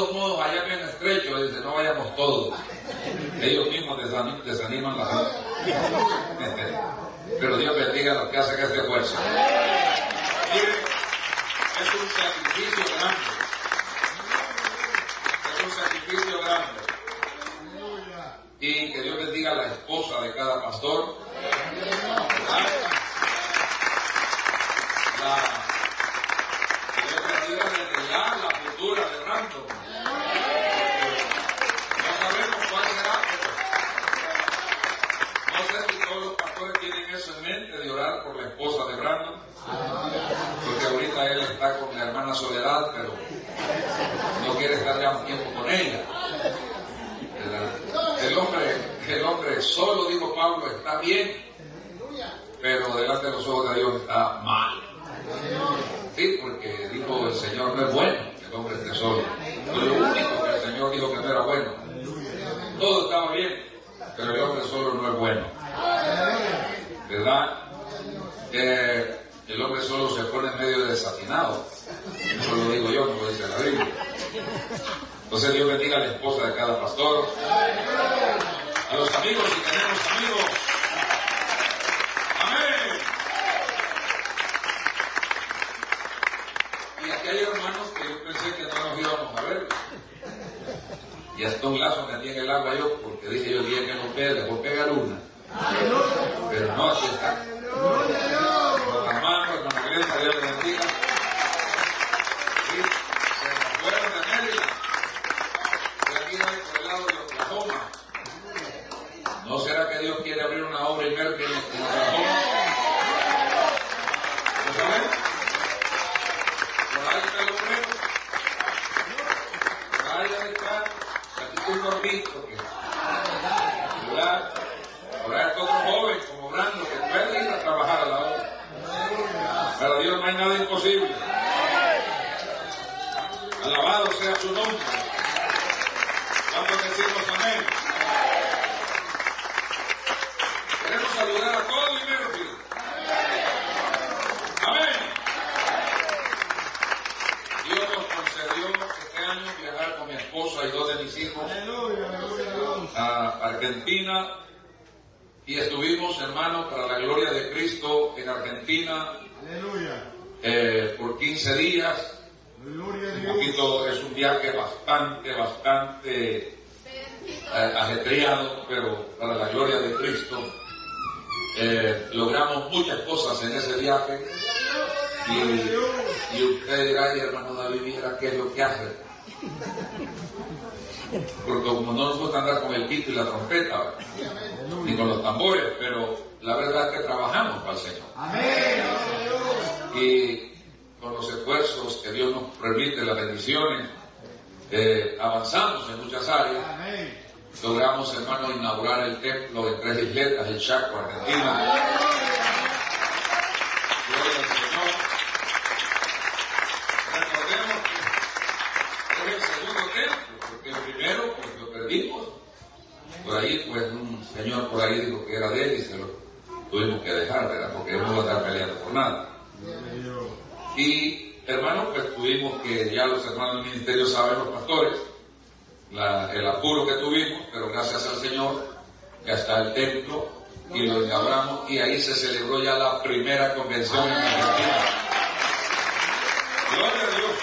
todos modos allá bien estrecho, dice, no vayamos todos. Ellos mismos desaniman la gente. Pero Dios bendiga a los que hacen este esfuerzo. Mire, es un sacrificio grande. Es un sacrificio grande. Y que Dios bendiga a la esposa de cada pastor. Que Dios bendiga desde ya la futura de Brandon. No sabemos cuál será, pero no sé si todos los pastores tienen eso en mente, de orar por la esposa de Brandon. Porque ahorita él está con la hermana Soledad, pero no quiere estar ya un tiempo con ella. El hombre solo, dijo Pablo, está bien, pero delante de los ojos de Dios está mal. Sí, porque dijo el Señor, no es bueno que el hombre esté solo. Fue lo único que el Señor dijo que no era bueno. Todo estaba bien, pero el hombre solo no es bueno. ¿Verdad? El hombre solo se pone medio desafinado. Eso lo digo yo, no lo dice la Biblia. Entonces Dios bendiga a la esposa de cada pastor, a los amigos, si tenemos amigos. Amén. Y aquí hay hermanos que yo pensé que no nos íbamos a ver. Y hasta un lazo metí en el agua yo, porque dije yo, el día que no pegue, le voy a pegar una. Pero no, aquí está. Los hermanos, hermana Greta, Dios les bendiga. Sí, se nos fueron de Mérida. De aquí voy por el lado de Oklahoma. ¿No será que Dios quiere abrir una obra en Merkel en Oklahoma? ¿Lo saben? Por ahí está el hombre. Por ahí debe estar. Aquí un gordito que... ¿verdad? Por ahí está otro joven como Brando que puede ir a trabajar a la obra. Para Dios no hay nada imposible. Alabado sea su nombre. Vamos a decirnos amén. Queremos saludar a todos y Merfield. Amén. Dios nos concedió este año viajar con mi esposa y dos de mis hijos a Argentina. Y estuvimos, hermanos, para la gloria de Cristo en Argentina por 15 días. Un poquito, es un viaje bastante ajetreado, pero para la gloria de Cristo logramos muchas cosas en ese viaje. Y usted dirá, hermano David, mira qué es lo que hace. Porque como no nos gusta andar con el pito y la trompeta, ¿verdad? Ni con los tambores, pero la verdad es que trabajamos para el Señor. Y con los esfuerzos que Dios nos permite, las bendiciones, avanzamos en muchas áreas. Logramos, hermano, inaugurar el templo en 3 isletas, el Chaco, Argentina. Gloria al Señor. Recordemos que es el segundo templo, porque el primero pues lo perdimos. Por ahí, pues un señor por ahí dijo que era de él y se lo tuvimos que dejar, ¿verdad? Porque él no va a estar peleando por nada. Y, hermano, pues tuvimos que, ya los hermanos del ministerio saben, los pastores, el apuro que tuvimos, pero gracias al Señor, ya está el templo y lo inauguramos, y ahí se celebró ya la primera convención en Argentina. Gloria a Dios.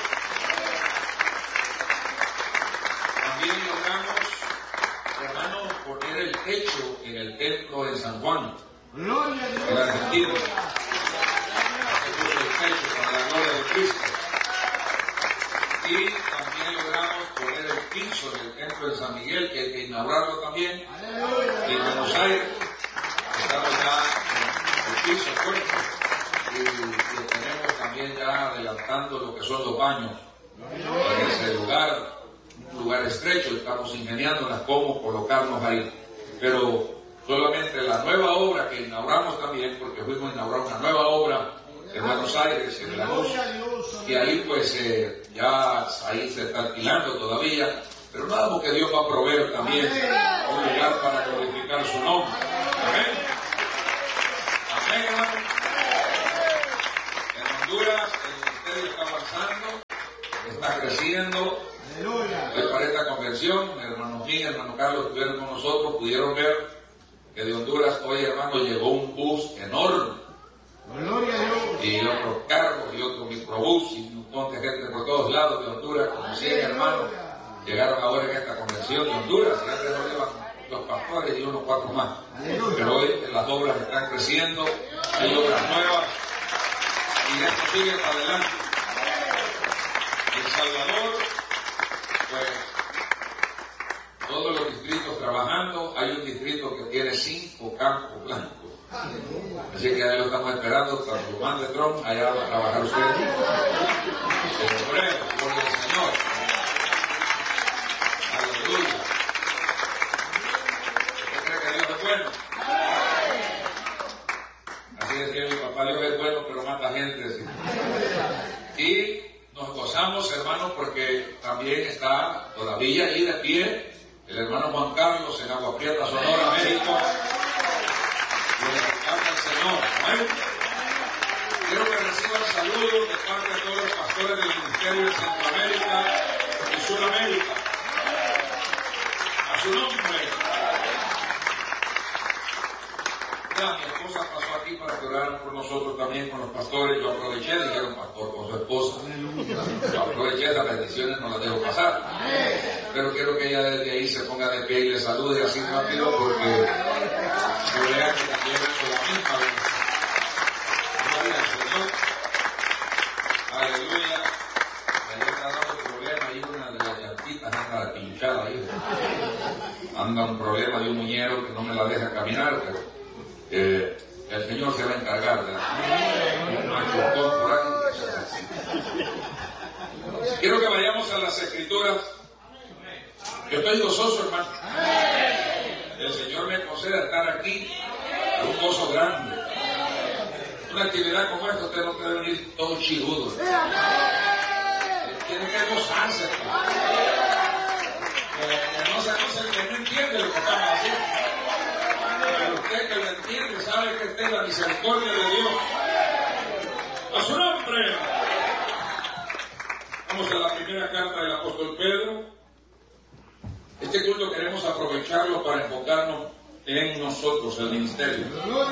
También logramos, hermano, poner el techo en el templo de San Juan, en Argentina. El techo para la gloria de Cristo. Y también logramos poner el piso del templo de San Miguel, que hay que inaugurarlo también. Y en Buenos Aires estamos ya en el piso fuerte. Y tenemos también ya adelantando lo que son los baños en ese lugar, un lugar estrecho. Estamos ingeniándolas cómo colocarnos ahí. Pero solamente la nueva obra que inauguramos también, porque fuimos a inaugurar una nueva obra en Buenos Aires, en la luz, y ahí pues ya ahí se está alquilando todavía, pero nada, porque Dios va a proveer también un lugar para glorificar su nombre. Amén. Amén, hermano. En Honduras el ministerio está avanzando, está creciendo. convención, hermano Miguel, hermano Carlos estuvieron con nosotros, pudieron ver que de Honduras hoy, hermano, llegó un bus enorme. Gloria a Dios. Y otros carros y otro microbús y un montón de gente por todos lados de Honduras, como 100 hermanos, llegaron ahora en esta convención de Honduras, y antes no iban los pastores y unos 4 más. Pero hoy las obras están creciendo, hay obras nuevas y esto sigue para adelante. El Salvador, pues, todos los distritos trabajando, hay un distrito que tiene 5 campos blancos. Así que ahí lo estamos esperando, cuando lo mande Trump, allá va a trabajar usted. El obrero, por el Señor. Aleluya. ¿Usted cree que Dios es bueno? Así decía mi papá, Dios es bueno, pero mata gente. ¿Sí? Y nos gozamos, hermanos, porque también está todavía ahí de pie el hermano Juan Carlos en Agua Prieta, Sonora, México. Señor, ¿no? Quiero que reciban saludos de parte de todos los pastores del Ministerio de Centroamérica y Sudamérica. A su nombre. Ya, mi esposa pasó aquí para que oraran por nosotros también con los pastores. Yo aproveché, dijeron pastor con su esposa. Yo aproveché, las bendiciones no las dejo pasar. Pero quiero que ella desde ahí se ponga de pie y le salude así rápido porque se vea que también es la misma bendición. Gloria al Señor. Aleluya. Me está dando problema ahí, una de las llantitas anda pinchada ahí. Anda un problema de un muñero que no me la deja caminar, pero el Señor se va a encargar de un machucón por ahí. Quiero que vayamos a las Escrituras. Yo estoy gozoso, hermano. El Señor me concede estar aquí, un gozo grande. Una actividad como esta, usted no puede venir todo chirudo. Tiene que gozarse. Que no se goce el que no entiende lo que estamos haciendo. Pero usted que lo entiende sabe que esta es la misericordia de Dios. ¡A su nombre! Vamos a la primera carta del apóstol Pedro. Este culto queremos aprovecharlo para enfocarnos en nosotros, el ministerio.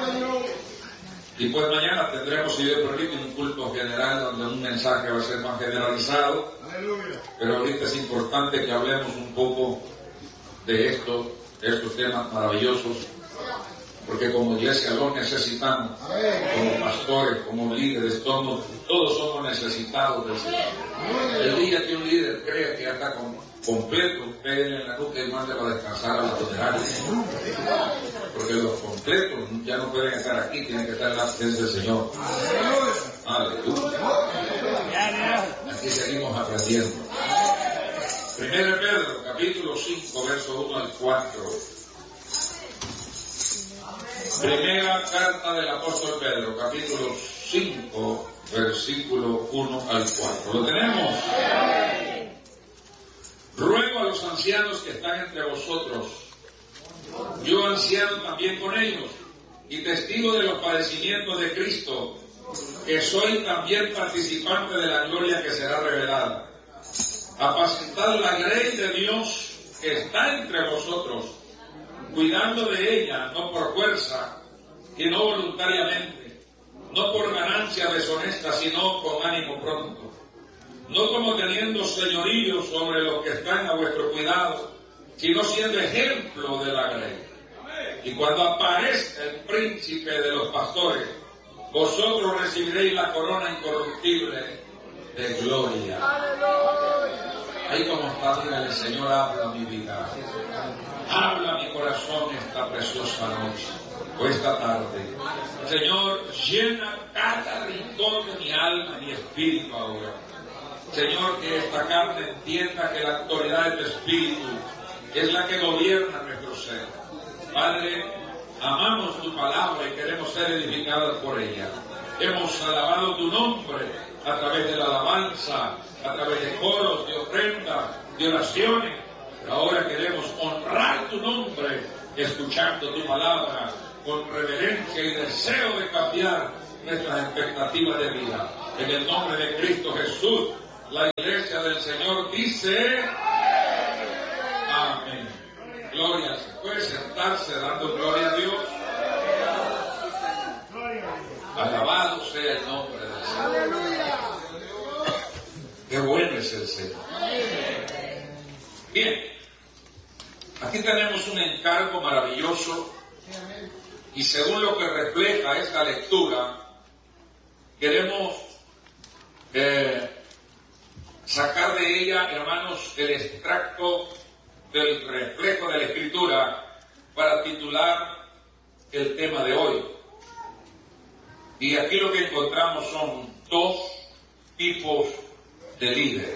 Y pues mañana tendremos, si Dios permite, un culto general donde un mensaje va a ser más generalizado. Pero ahorita es importante que hablemos un poco de estos temas maravillosos, porque como iglesia los necesitamos, como pastores, como líderes, todos somos necesitados del Señor. El día que un líder crea que ya está completo, pégale en la nuca y mándelo a descansar a los funerales. Porque los completos ya no pueden estar aquí, tienen que estar en la presencia del Señor. Aleluya. Aquí seguimos aprendiendo. 1 Pedro, capítulo 5, verso 1 al 4. Primera carta del apóstol Pedro, capítulo 5, versículo 1 al 4. ¿Lo tenemos? Ruego a los ancianos que están entre vosotros, yo anciano también con ellos, y testigo de los padecimientos de Cristo, que soy también participante de la gloria que será revelada. Apacentad la grey de Dios que está entre vosotros, cuidando de ella, no por fuerza, sino voluntariamente, no por ganancia deshonesta, sino con ánimo pronto, no como teniendo señorío sobre los que están a vuestro cuidado, sino siendo ejemplo de la grey. Y cuando aparezca el príncipe de los pastores, vosotros recibiréis la corona incorruptible de gloria. Ahí como está, dígale, Señor, habla mi vida, habla mi corazón esta preciosa noche, o esta tarde. Señor, llena cada rincón de mi alma, mi espíritu ahora. Señor, que esta carne entienda que la autoridad de tu espíritu es la que gobierna nuestro ser. Padre, amamos tu palabra y queremos ser edificados por ella. Hemos alabado tu nombre a través de la alabanza, a través de coros, de ofrenda, de oraciones. Pero ahora queremos honrar tu nombre, escuchando tu palabra con reverencia y deseo de cambiar nuestras expectativas de vida. En el nombre de Cristo Jesús, la iglesia del Señor dice: váyase, puede sentarse dando gloria a Dios. Alabado sea el nombre del Señor. Qué bueno es el Señor. Bien, aquí tenemos un encargo maravilloso y según lo que refleja esta lectura, queremos sacar de ella, hermanos, el extracto del reflejo de la Escritura para titular el tema de hoy. Y aquí lo que encontramos son dos tipos de líderes.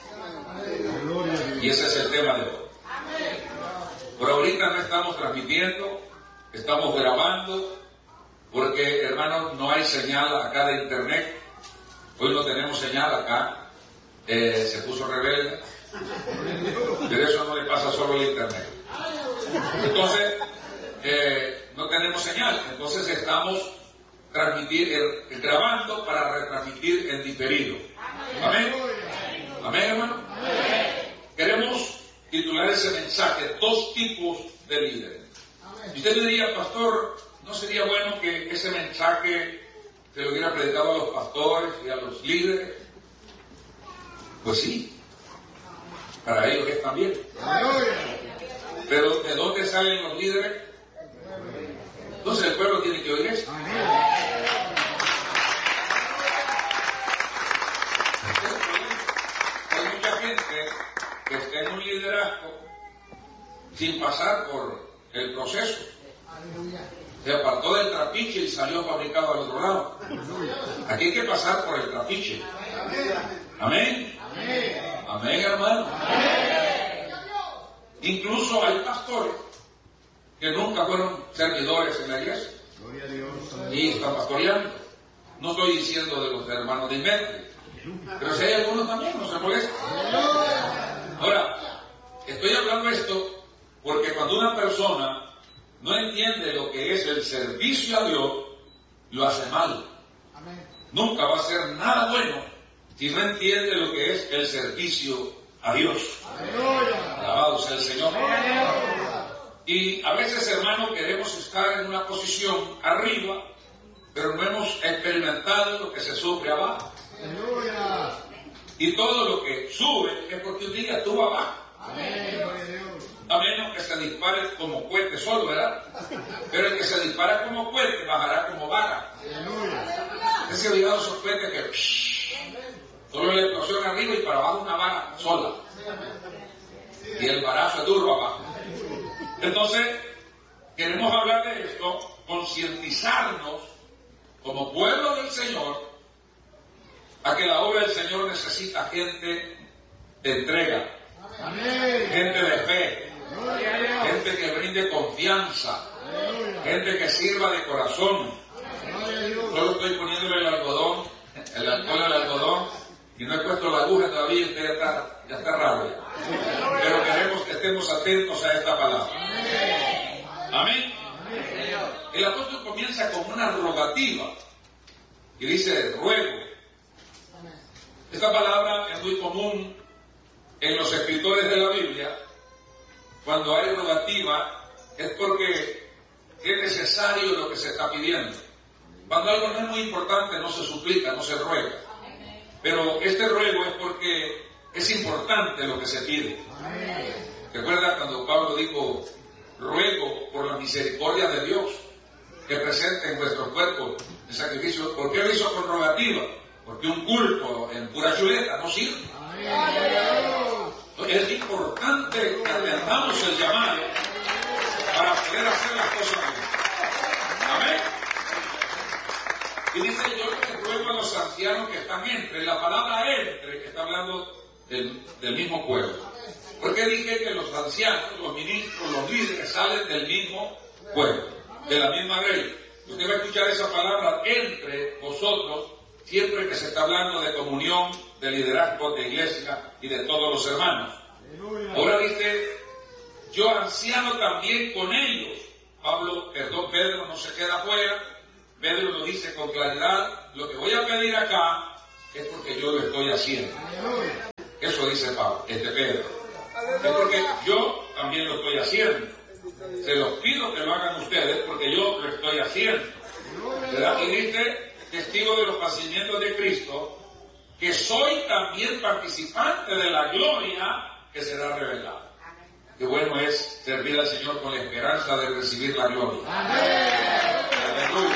Y ese es el tema de hoy. Por ahorita no estamos transmitiendo, estamos grabando, porque, hermanos, no hay señal acá de internet. Hoy no tenemos señal acá. Se puso rebelde. Pero eso no le pasa solo al internet. Entonces, no tenemos señal. Entonces estamos grabando para retransmitir en diferido. Amén. Amén, hermano. Queremos titular ese mensaje, dos tipos de líderes. Y usted me diría, pastor, ¿no sería bueno que ese mensaje se lo hubiera predicado a los pastores y a los líderes? Pues sí, para ellos es también. Pero ¿de dónde salen los líderes? Entonces el pueblo tiene que oír esto. Hay mucha gente que está en un liderazgo sin pasar por el proceso. Se apartó del trapiche y salió fabricado al otro lado. Aquí hay que pasar por el trapiche. Amén. Amén, hermano. Incluso hay pastores que nunca fueron servidores en la iglesia y están pastoreando. No estoy diciendo de los hermanos de Inmete, pero si hay algunos también, no se molestan. Ahora, estoy hablando esto porque cuando una persona no entiende lo que es el servicio a Dios, lo hace mal. Nunca va a hacer nada bueno si no entiende lo que es el servicio a Dios. Alabado sea el Señor. Y a veces, hermano, queremos estar en una posición arriba, pero no hemos experimentado lo que se sufre abajo. Y todo lo que sube es porque un día estuvo abajo. A menos que se dispare como cohete solo, ¿verdad? Pero el que se dispara como cohete bajará como vara. ¿Usted se ha olvidado esos cohetes que solo la explosión arriba y para abajo una vara sola? Y el barazo es duro abajo. Entonces, queremos hablar de esto, concientizarnos como pueblo del Señor a que la obra del Señor necesita gente de entrega, gente de fe, gente que brinde confianza, gente que sirva de corazón. Solo estoy poniéndole el algodón, el alcohol al algodón, y no he puesto la aguja todavía y usted ya está raro ya. Pero queremos que estemos atentos a esta palabra. Amén. El apóstol comienza con una rogativa y dice ruego. Esta palabra es muy común en los escritores de la Biblia. Cuando hay rogativa es porque es necesario lo que se está pidiendo. Cuando algo no es muy importante no se suplica, no se ruega. Pero este ruego es porque es importante lo que se pide. ¿Recuerda cuando Pablo dijo, ruego por la misericordia de Dios que presenten vuestros cuerpos en sacrificio? ¿Por qué lo hizo con rogativa? Porque un culto en pura chuleta no sirve. Es importante que atendamos el llamado para poder hacer las cosas bien. Amén. Y dice, yo les ruego a los ancianos que están entre. La palabra entre está hablando del mismo pueblo. ¿Por qué dije que los ancianos, los ministros, los líderes salen del mismo pueblo, de la misma grey? Usted va a escuchar esa palabra entre vosotros siempre que se está hablando de comunión, de liderazgo, de iglesia y de todos los hermanos. Ahora dice, yo anciano también con ellos. Pedro no se queda fuera. Pedro lo dice con claridad, lo que voy a pedir acá es porque yo lo estoy haciendo. Eso dice Pedro. Es porque yo también lo estoy haciendo. Se los pido que lo hagan ustedes porque yo lo estoy haciendo. ¿Verdad? Y dice, testigo de los padecimientos de Cristo, que soy también participante de la gloria que será revelada. Qué bueno es servir al Señor con la esperanza de recibir la gloria. Aleluya.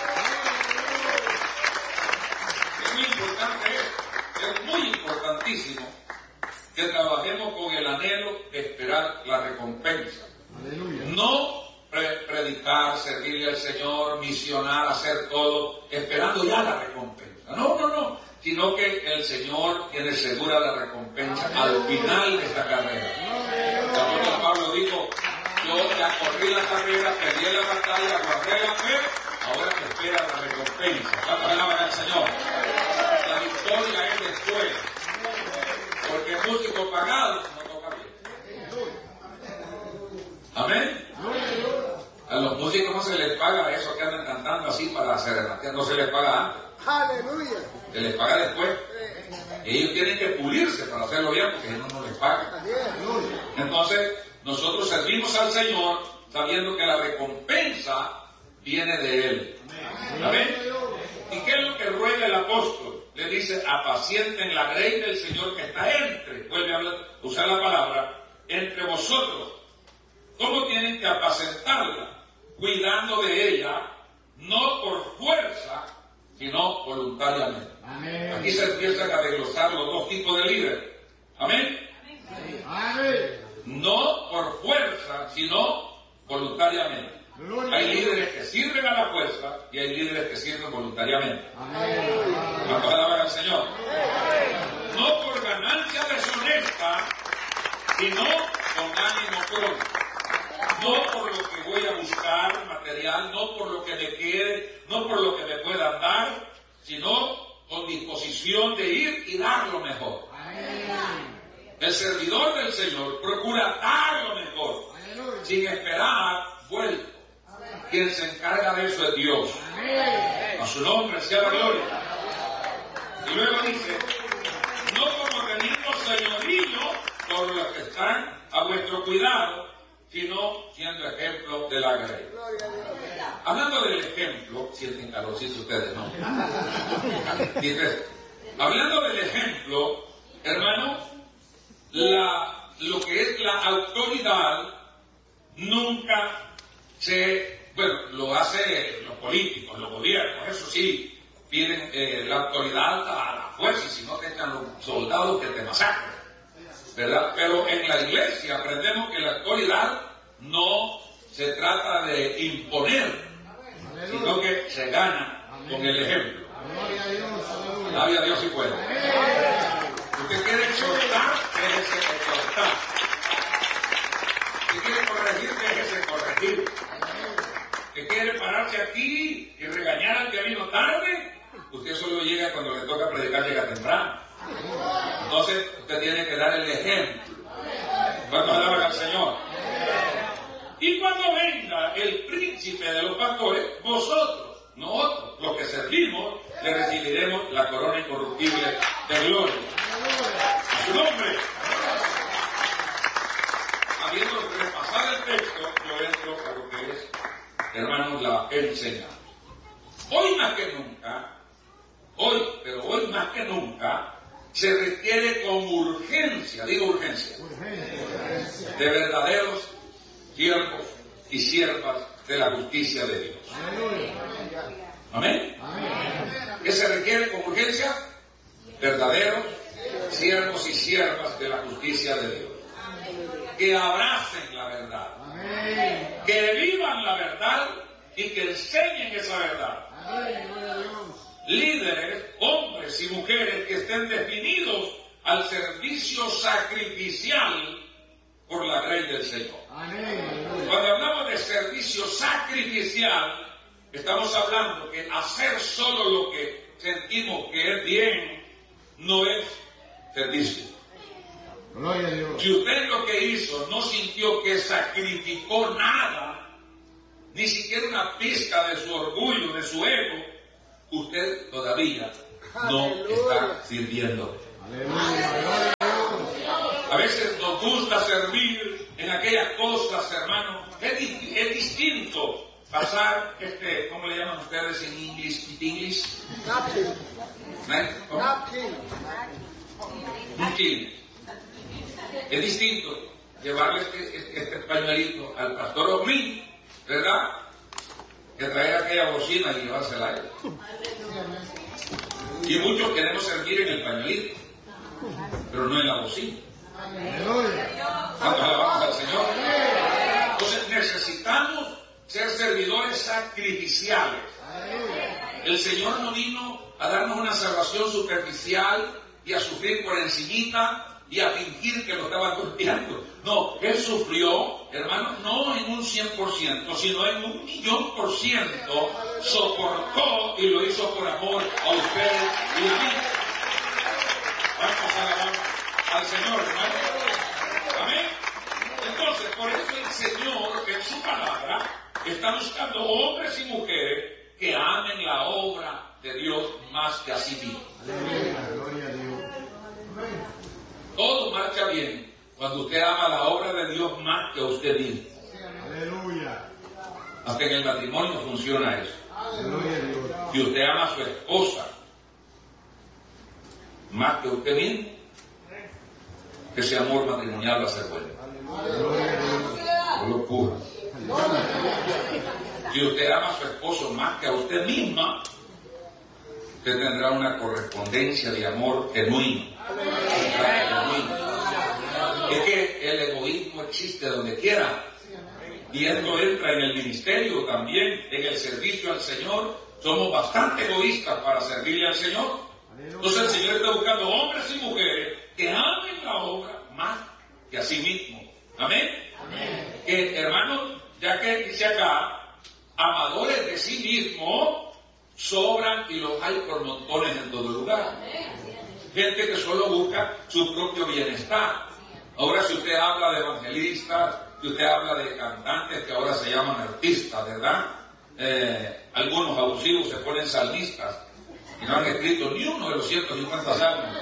Es muy importante esto, es muy importantísimo que trabajemos con el anhelo de esperar la recompensa. No predicar, servirle al Señor, misionar, hacer todo, esperando ya la recompensa. No, sino que el Señor tiene segura la recompensa al final de esta carrera. El apóstol Pablo dijo, yo ya corrí la carrera, perdí la batalla, guardé la fe, ahora me espera la recompensa. La palabra del Señor. La victoria es después, porque el músico pagado no toca bien. Amén. A los músicos no se les paga eso que andan cantando así para serenatear, no se les paga antes. Aleluya. Se les paga después. Ellos tienen que pulirse para hacerlo bien porque no les pagan. Entonces, nosotros servimos al Señor sabiendo que la recompensa viene de Él. ¿Amén? ¿Y qué es lo que ruega el apóstol? Le dice, apacienten la grey del Señor que está entre. Vuelve a usar la palabra, entre vosotros. ¿Cómo tienen que apacentarla? Cuidando de ella, no por fuerza, sino voluntariamente. Amén. Aquí se empiezan a desglosar los dos tipos de líderes. Amén. Amén. No por fuerza, sino voluntariamente. Hay líderes que sirven a la fuerza y hay líderes que sirven voluntariamente. Amén. La palabra del Señor. No por ganancia deshonesta, sino con ánimo pronto. No por lo que voy a buscar material, no por lo que me quede, no por lo que me puedan dar, sino con disposición de ir y dar lo mejor. Amén. El servidor del Señor procura dar lo mejor, sin esperar vuelto. Quien se encarga de eso es Dios. Amén. A su nombre sea la gloria. Y luego dice, no como teniendo señorío sobre los que están a vuestro cuidado, sino siendo ejemplo de la grey. Hablando del ejemplo, sienten calorcito ustedes, ¿no? Hablando del ejemplo, hermano, lo que es la autoridad nunca lo hace los políticos, los gobiernos, eso sí, piden la autoridad a la fuerza, si no te echan los soldados que te masacren. ¿Verdad? Pero en la iglesia aprendemos que la autoridad no se trata de imponer, sino que se gana con el ejemplo. Gloria a Dios si puede. Usted quiere exhortar, déjese exhortar. Usted quiere corregir, déjese corregir. Usted quiere pararse aquí y regañar al que vino tarde, usted solo llega cuando le toca predicar, llega temprano. Entonces, usted tiene que dar el ejemplo. Cuando alaban al Señor. Y cuando venga el príncipe de los pastores, vosotros, nosotros, los que servimos, le recibiremos la corona incorruptible de gloria. A su nombre. Habiendo repasado el texto, yo entro a lo que es, hermanos, la enseñanza. Hoy más que nunca, hoy más que nunca, se requiere con urgencia, digo urgencia, de verdaderos siervos y siervas de la justicia de Dios. Amén. ¿Qué se requiere con urgencia? Verdaderos siervos y siervas de la justicia de Dios. Que abracen la verdad, que vivan la verdad y que enseñen esa verdad. Líderes, hombres y mujeres que estén definidos al servicio sacrificial por la grey del Señor. Cuando hablamos de servicio sacrificial, estamos hablando que hacer solo lo que sentimos que es bien no es servicio. Si usted lo que hizo no sintió que sacrificó nada, ni siquiera una pizca de su orgullo, de su ego, usted todavía no está sirviendo. A veces nos gusta servir en aquellas cosas, hermanos, es distinto pasar, ¿cómo le llaman ustedes en inglés? Napkin. Es distinto llevarle este pañuelito al pastor Osmin, ¿verdad? Que traer aquella bocina y llevársela a él. Y muchos queremos servir en el pañuelito, pero no en la bocina. ¿Cuántos alabamos al Señor? Entonces necesitamos ser servidores sacrificiales. El Señor no vino a darnos una salvación superficial y a sufrir por encimita y a fingir que lo estaba golpeando. No, Él sufrió, hermano, no en un 100%, sino en 1.000.000%. Soportó y lo hizo por amor a ustedes y a mí. Vamos a alabar al Señor, hermano. Amén. Entonces, por eso el Señor en su palabra está buscando hombres y mujeres que amen la obra de Dios más que a sí mismos. Gloria a Dios. Todo marcha bien cuando usted ama la obra de Dios más que a usted mismo. Aleluya. Hasta en el matrimonio funciona eso. Gloria a Dios. Si usted ama a su esposa más que a usted mismo, ese amor matrimonial va a ser bueno. Gloria a Dios. No lo cura. Si usted ama a su esposo más que a usted misma, usted tendrá una correspondencia de amor genuino. Es que el egoísmo existe donde quiera. Y esto entra en el ministerio también, en el servicio al Señor. Somos bastante egoístas para servirle al Señor. Entonces el Señor está buscando hombres y mujeres que amen la obra más que a sí mismos. Amén. Amén. Hermanos, ya que dice acá, amadores de sí mismos sobran y los hay por montones en todo lugar. Gente que solo busca su propio bienestar. Ahora si usted habla de evangelistas, si usted habla de cantantes que ahora se llaman artistas, ¿verdad? Algunos abusivos se ponen salmistas y no han escrito ni uno de los 150 salmos,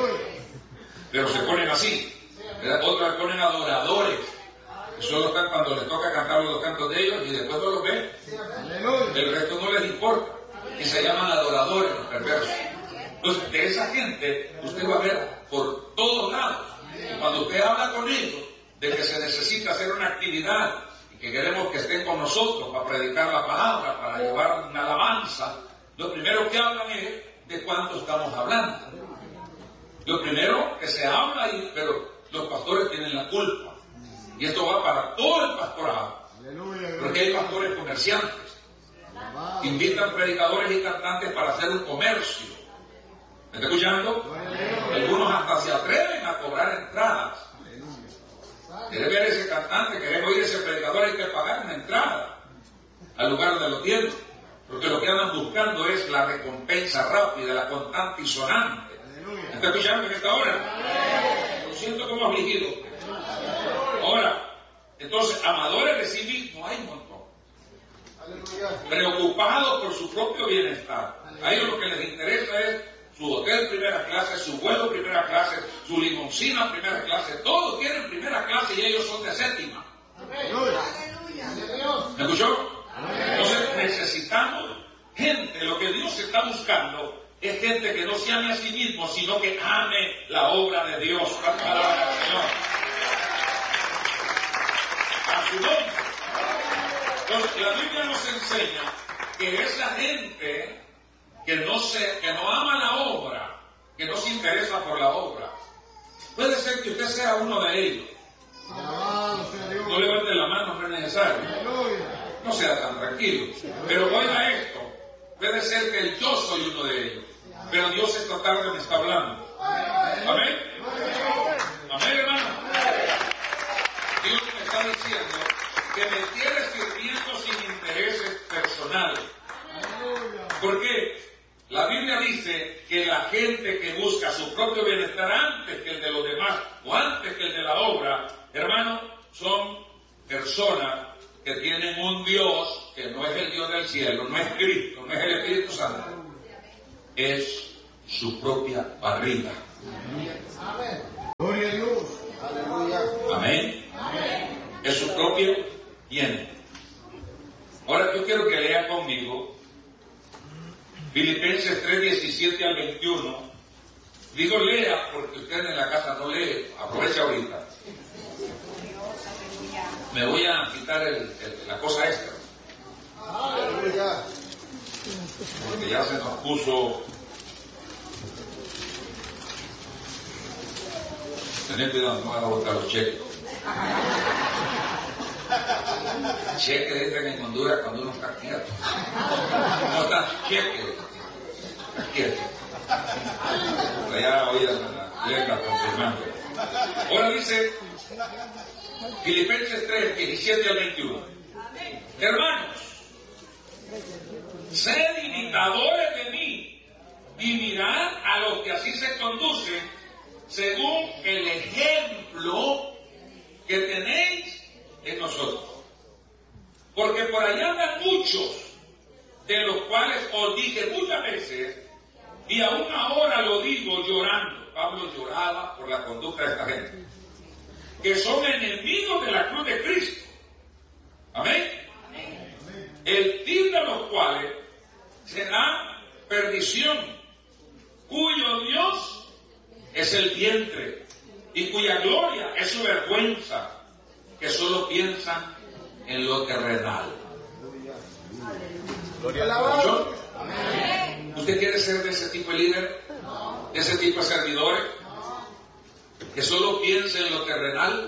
pero se ponen así, ¿verdad? Otros se ponen adoradores, que solo están cuando les toca cantar los cantos de ellos y después no los ven. El resto no les importa y se llaman adoradores los perversos. Entonces de esa gente usted va a ver por todos lados. Y cuando usted habla con ellos de que se necesita hacer una actividad y que queremos que estén con nosotros para predicar la palabra, para llevar una alabanza, lo primero que hablan es de cuánto estamos hablando. Lo primero que se habla, pero los pastores tienen la culpa. Y esto va para todo el pastorado. Porque hay pastores comerciantes. Invitan predicadores y cantantes para hacer un comercio. ¿Me está escuchando? Algunos hasta se atreven a cobrar entradas. Quiere ver ese cantante, queremos oír ese predicador, hay que pagar una entrada al lugar donde lo tienen. Porque lo que andan buscando es la recompensa rápida, la constante y sonante. ¿Me está escuchando en esta hora? Lo siento como afligido. Ahora, entonces, amadores de sí mismos hay un montón. Preocupados por su propio bienestar. A ellos lo que les interesa es su hotel primera clase, su vuelo primera clase, su limoncina primera clase. Todos quieren primera clase y ellos son de séptima. ¿Me escuchó? Entonces necesitamos gente, lo que Dios está buscando es gente que no se ame a sí mismo, sino que ame la obra de Dios, la palabra del Señor. A su nombre. Entonces la Biblia nos enseña que esa gente que no ama la obra, que no se interesa por la obra, puede ser que usted sea uno de ellos. No levante la mano, no es necesario. No sea tan tranquilo. Pero oiga esto, puede ser que yo soy uno de ellos, pero Dios esta tarde me está hablando. Amén. Amén, hermano. Dios me está diciendo que me quiere sirviendo sin intereses personales. ¿Por qué? La Biblia dice que la gente que busca su propio bienestar antes que el de los demás o antes que el de la obra, hermano, son personas que tienen un Dios que no es el Dios del cielo, no es Cristo, no es el Espíritu Santo, es su propia barriga. Gloria a Dios. Amén. Es su propio vientre. 21. Digo lea porque usted en la casa no lee, aprovecha ahorita. Me voy a quitar la cosa extra. Porque ya se nos puso. Tener cuidado, no van a botar los cheques. Cheques entran en Honduras cuando uno está quieto. No está cheques. Está quieto. Ya oí la letra confirmando. Ahora dice Filipenses 3, 17 al 21. Hermanos, sed imitadores de mí y mirad a los que así se conducen según el ejemplo que tenéis en nosotros. Porque por allá andan muchos, de los cuales os dije muchas veces, y aún ahora lo digo llorando. Pablo lloraba por la conducta de esta gente, que son enemigos de la cruz de Cristo. Amén. El fin de los cuales será perdición, cuyo Dios es el vientre y cuya gloria es su vergüenza, que solo piensan en lo terrenal. ¿Usted quiere ser de ese tipo de líder? ¿De ese tipo de servidores? ¿Que solo piense en lo terrenal?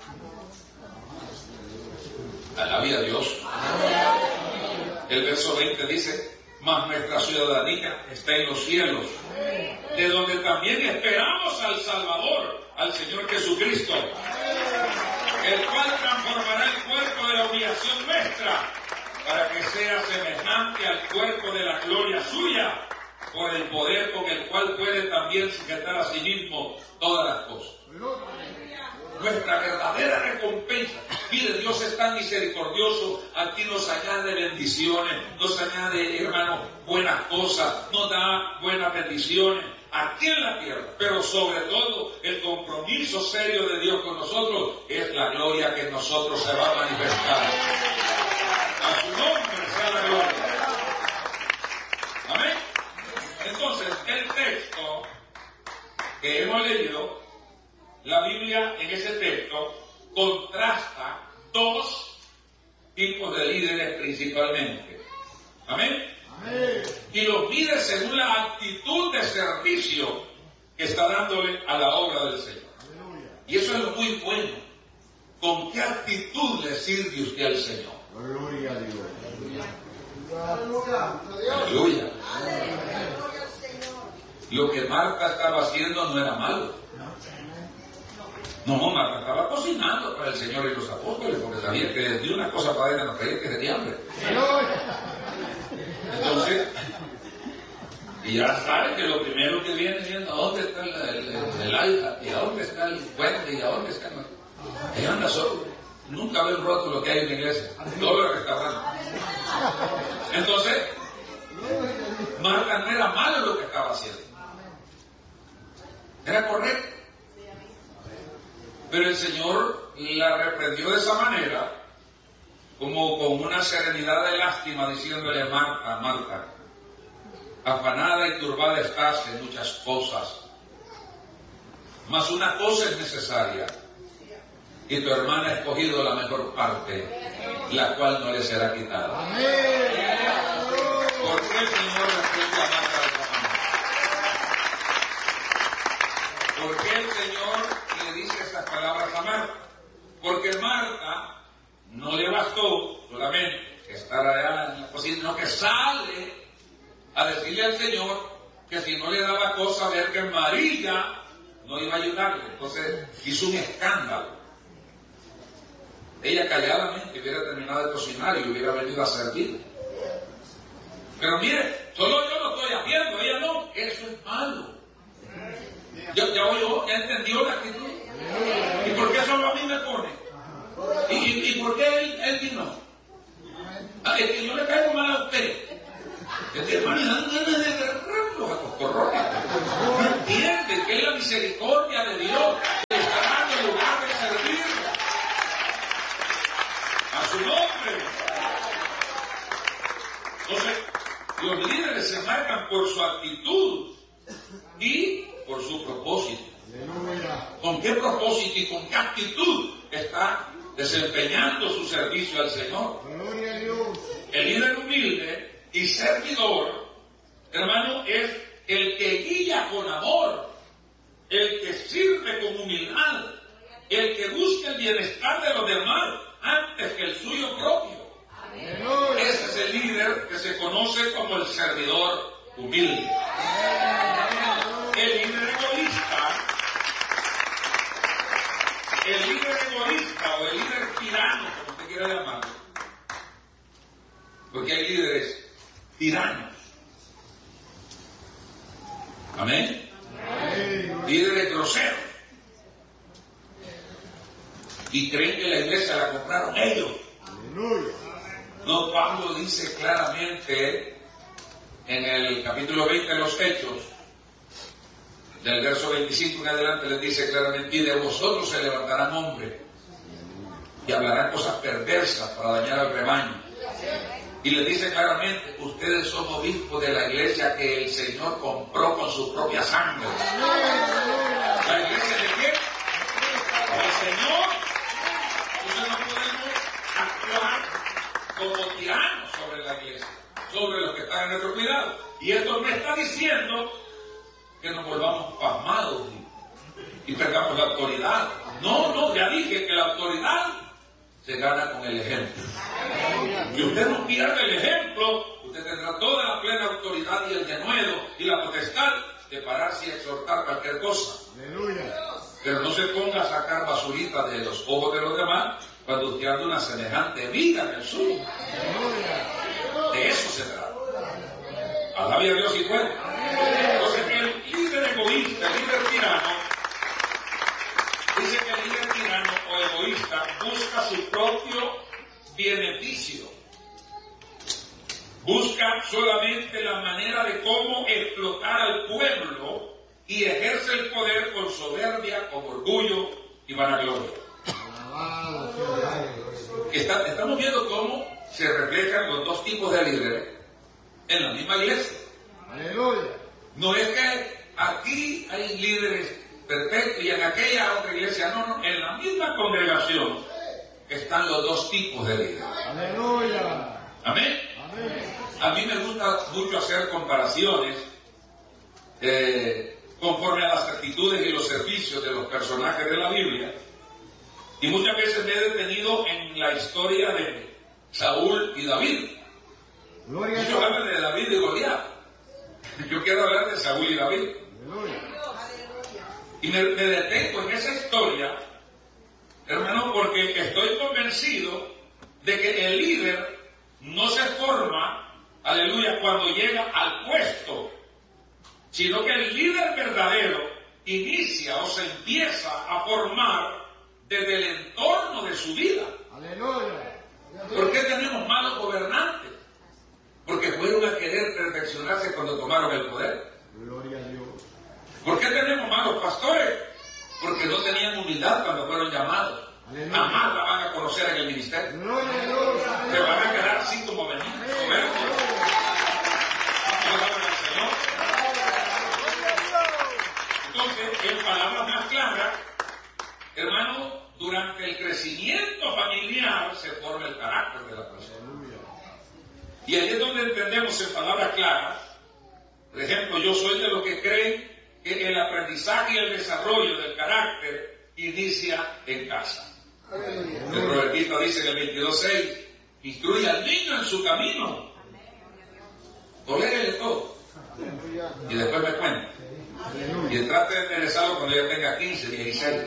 Alabe a Dios. El verso 20 dice: mas nuestra ciudadanía está en los cielos, de donde también esperamos al Salvador, al Señor Jesucristo, el cual transformará el cuerpo de la humillación nuestra, para que sea semejante al cuerpo de la gloria suya, por el poder con el cual puede también sujetar a sí mismo todas las cosas. Nuestra verdadera recompensa. Mire, Dios es tan misericordioso, aquí nos añade bendiciones, nos añade, hermano, buenas cosas, nos da buenas bendiciones aquí en la tierra, pero sobre todo el compromiso serio de Dios con nosotros es la gloria que en nosotros se va a manifestar. A su nombre sea la gloria. Amén. Entonces, el texto que hemos leído, la Biblia en ese texto contrasta dos tipos de líderes principalmente. Amén. Amén. Y los mide según la actitud de servicio que está dándole a la obra del Señor. Aleluya. Y eso es lo muy bueno. ¿Con qué actitud le sirve usted al Señor? Gloria a Dios. Aleluya. Lo que Marta estaba haciendo no era malo. No, Marta estaba cocinando para el Señor y los apóstoles, porque sabía que de una cosa para ella no creía que tenía hambre. Entonces, y ya saben que lo primero que viene siendo, ¿a dónde está el alta? ¿Y a dónde está el puente? ¿Y a dónde está el...? Ella anda solo. Nunca ve el rótulo que hay en la iglesia. Todo lo restaurante. Entonces, Marta no era malo lo que estaba haciendo. Era correcto. Pero el Señor la reprendió de esa manera, como con una serenidad de lástima, diciéndole: Marta, Marta, afanada y turbada estás en muchas cosas, mas una cosa es necesaria, y tu hermana ha escogido la mejor parte, la cual no le será quitada. ¿Por qué el Señor reprende a Marta de esa manera? ¿Por qué el Señor le dice estas palabras a Marta? Porque Marta no le bastó solamente estar allá en la cocina, sino que sale a decirle al Señor que si no le daba cosa ver que María no iba a ayudarle. Entonces hizo un escándalo. Ella calladamente hubiera terminado de cocinar y hubiera venido a servir. Pero mire, solo yo lo estoy haciendo, ella no. Eso es malo. Ya entendió la actitud. ¿Y por qué solo a mí me pone? ¿Y por qué él no? Es que yo le caigo mal a usted. Es que, hermano, dan ganas de agarrarlos a coscorrones. No entiende que es la misericordia de Dios que está dando el lugar de servir a su nombre. Entonces, los líderes se marcan por su actitud con qué propósito y con qué actitud está desempeñando su servicio al Señor. Gloria a Dios. El líder humilde y servidor, hermano, es el que guía con amor, el que sirve con humildad, el que busca el bienestar de los demás antes que el suyo propio. Ese es el líder que se conoce como el servidor humilde. El líder egoísta o el líder tirano, como usted quiera llamarlo, porque hay líderes tiranos. Amén. Líderes groseros. Y creen que la iglesia la compraron ellos. No, Pablo dice claramente en el capítulo 20 de los Hechos, del verso 25 en adelante, les dice claramente: y de vosotros se levantarán hombres y hablarán cosas perversas para dañar al rebaño. Y les dice claramente: ustedes son obispos de la iglesia que el Señor compró con su propia sangre. ¿La iglesia de quién? El Señor. Entonces no podemos actuar como tiranos sobre la iglesia, sobre los que están en nuestro cuidado. Y esto me está diciendo que nos volvamos pasmados y perdamos la autoridad. No, ya dije que la autoridad se gana con el ejemplo. Y usted no pierde el ejemplo, usted tendrá toda la plena autoridad y el denuedo y la potestad de pararse y exhortar cualquier cosa. Pero no se ponga a sacar basurita de los ojos de los demás cuando usted anda una semejante vida en el suyo. De eso se trata. Alabe a Dios y puede. Entonces el líder egoísta, el líder tirano, dice que el líder tirano o egoísta busca su propio beneficio. Busca solamente la manera de cómo explotar al pueblo y ejerce el poder con soberbia, con orgullo y vanagloria. Estamos viendo cómo se reflejan los dos tipos de líderes en la misma iglesia. No es que aquí hay líderes perfectos y en aquella otra iglesia, no, en la misma congregación están los dos tipos de líderes. Amén. A mí me gusta mucho hacer comparaciones conforme a las actitudes y los servicios de los personajes de la Biblia, y muchas veces me he detenido en la historia de Saúl y David. Muchos hablan de David y Goliat. Yo quiero hablar de Saúl y David. Y me detengo en esa historia, hermano, porque estoy convencido de que el líder no se forma, aleluya, cuando llega al puesto, sino que el líder verdadero inicia o se empieza a formar desde el entorno de su vida. ¿Por qué tenemos malos gobernantes? Porque fueron a querer perfeccionarse cuando tomaron el poder. Gloria a Dios. ¿Por qué tenemos malos pastores? Porque no tenían humildad cuando fueron llamados. Jamás la van a conocer en el ministerio. Se van a quedar así como venir. Entonces, en palabras más claras, hermano, durante el crecimiento familiar se forma el carácter de la persona. Y ahí es donde entendemos en palabras claras. Por ejemplo, yo soy de los que creen que el aprendizaje y el desarrollo del carácter inicia en casa. El proverbista dice en el 22:6: instruye al niño en su camino. Tolérele todo. Y después me cuenta. Y trate de enderezarlo cuando ya tenga 15, 16.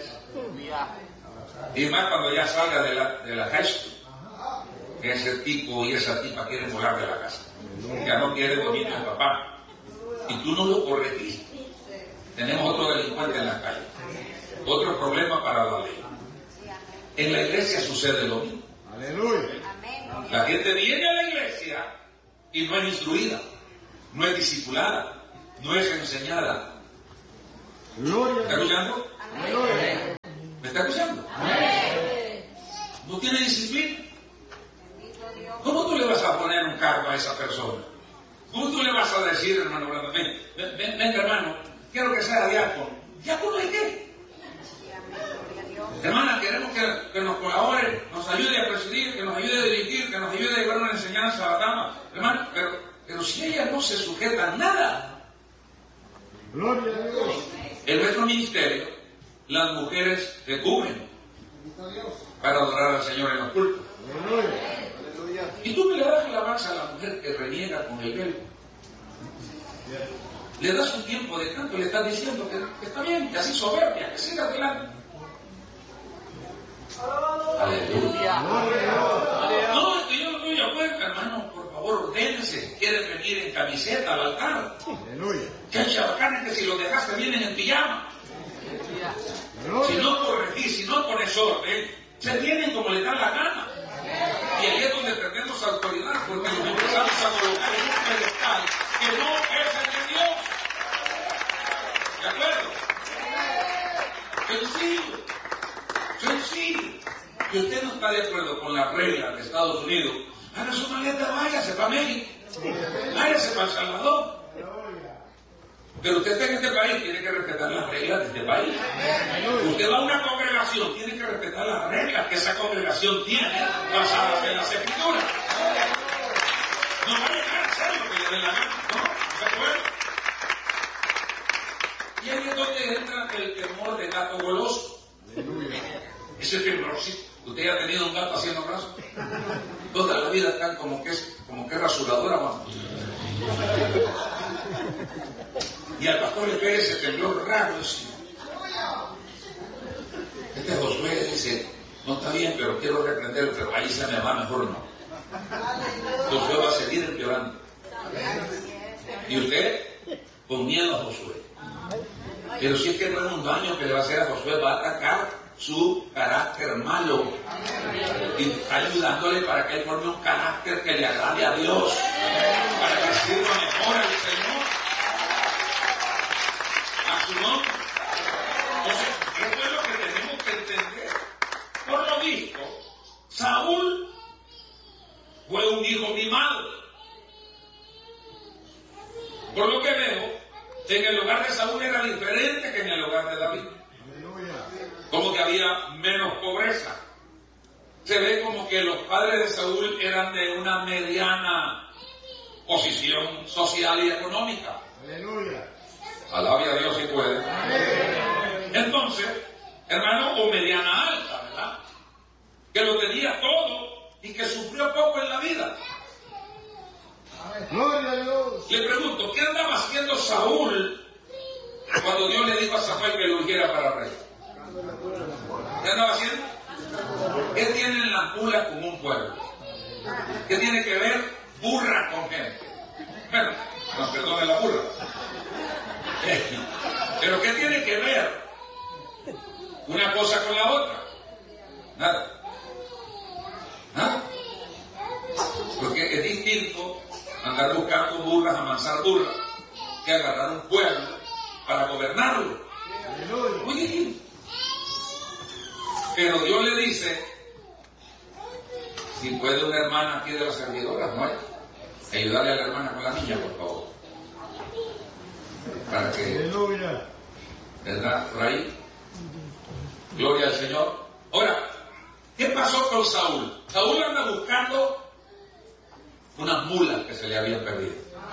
Y más cuando ya salga de la high school. Que ese tipo y esa tipa quieren volar de la casa. Ya no quiere dominar al papá. Y tú no lo corregiste. Tenemos otro delincuente en la calle. Otro problema para la ley. En la iglesia sucede lo mismo. La gente viene a la iglesia y no es instruida, no es discipulada, no es enseñada. ¿Me está escuchando? ¿Me está escuchando? No tiene disciplina. ¿Cómo tú le vas a poner un cargo a esa persona? ¿Cómo tú le vas a decir, hermano, ven, hermano, quiero que sea diácono? ¿Diácono de qué? Hermana, queremos que nos colabore, nos ayude a presidir, que nos ayude a dirigir, que nos ayude a llevar una enseñanza a la dama. Hermana, pero si ella no se sujeta a nada. Gloria a Dios. En nuestro ministerio, las mujeres se cubren para adorar al Señor en los cultos. Y tú le das alabanza a la mujer que reniega con el velo. Le das un tiempo de canto y le estás diciendo que está bien, que así soberbia, que siga adelante. Aleluya. No, es que yo no estoy a cuenta, hermano. Por favor, ordénese. ¿Quieren venir en camiseta al altar? Aleluya. Que hay chabacanes que si los dejaste vienen en pijama. Si no corregís, si no pones orden, se vienen como les da la gana. Y ahí es donde perdemos autoridad, porque nos empezamos a colocar en un pedestal que no es el de Dios. ¿De acuerdo? Sencillo. Sencillo. Si usted no está de acuerdo con las reglas de Estados Unidos, haga su maleta, váyase para México, váyase para El Salvador. Pero usted está en este país, tiene que respetar las reglas de este país. Usted va a una congregación, tiene que respetar las reglas que esa congregación tiene basadas en las Escrituras. No va a llegar a hacer lo que le dé la gana, ¿no? ¿De acuerdo? Y ahí es donde entra el temor de gato goloso. Ese temblorcito. Usted ya ha tenido un gato haciendo brazos. Toda la vida están como que es rasuradora, mano. Y al pastor le pega ese temblor raro. Este Josué dice, no está bien, pero quiero reprenderlo, pero ahí se me va, mejor no. Josué va a seguir empeorando. Y usted, con miedo a Josué. Pero si es que no es un daño que le va a hacer a Josué, va a atacar su carácter malo. Y está ayudándole para que él forme un carácter que le agrade a Dios, para que sirva mejor al Señor, a su nombre. Entonces, esto es lo que tenemos que entender. Por lo visto, Saúl fue un hijo mimado. Por lo que veo, en el hogar de Saúl era diferente que en el hogar de David. Como que había menos pobreza. Se ve como que los padres de Saúl eran de una mediana posición social y económica. Aleluya. Alabe a Dios si puede. Entonces, hermano, o mediana alta, ¿verdad? Que lo tenía todo y que sufrió poco en la vida. Gloria a Dios. Le pregunto, ¿qué andaba haciendo Saúl cuando Dios le dijo a Samuel que lo ungiera para rey? ¿Qué andaba haciendo? ¿Qué tienen las mulas con un pueblo? ¿Qué tiene que ver burra con gente? Bueno, no perdone la burra. Pero ¿qué tiene que ver una cosa con la otra? Nada. Nada. Porque es distinto andar buscando burras, amansar burras, que agarrar un pueblo para gobernarlo. Muy distinto. Pero Dios le dice, si puede una hermana aquí de las servidoras, ¿no hay? Ayudarle a la hermana con la niña, por favor. Para que, ¿verdad? Por ahí. Gloria al Señor. Ahora, ¿qué pasó con Saúl? Saúl anda buscando unas mulas que se le habían perdido.